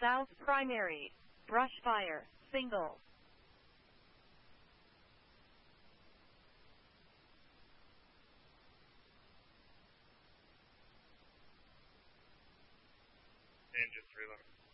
South primary. Brush fire. Single. Engine 3 limit.